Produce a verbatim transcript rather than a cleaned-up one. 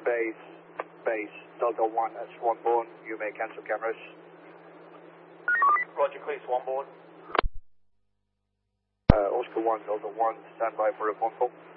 Base, base, Delta one, that's Swanbourne. You may cancel cameras. Roger, clear Swanbourne. Uh, Oscar one, Delta one, stand by for a phone call.